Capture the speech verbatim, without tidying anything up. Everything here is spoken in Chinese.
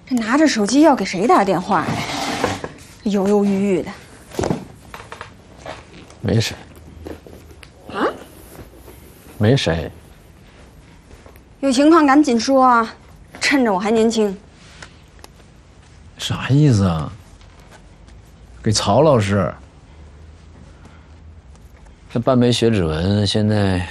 这拿着手机要给谁打电话呀？犹犹豫豫的。 没谁。 啊？ 没谁。 有情况赶紧说啊，趁着我还年轻。 啥意思啊？给曹老师。这半枚血指纹现在